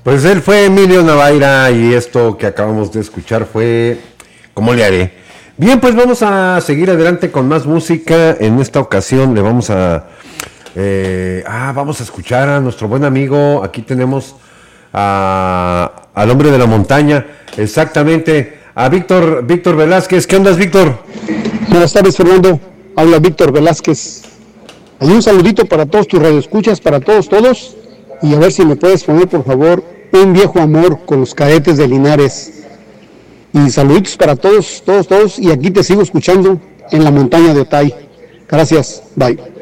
Pues él fue Emilio Navaira y esto que acabamos de escuchar fue ¿Cómo le haré? Bien, pues vamos a seguir adelante con más música. En esta ocasión le vamos vamos a escuchar a nuestro buen amigo. Aquí tenemos al hombre de la montaña, exactamente, a Víctor Velázquez. ¿Qué onda, Víctor? Buenas tardes, Fernando. Habla Víctor Velázquez. Hay un saludito para todos tus radioescuchas, para todos, y a ver si me puedes poner, por favor, Un viejo amor con los Cadetes de Linares. Y saluditos para todos, y aquí te sigo escuchando en la montaña de Otay. Gracias, bye.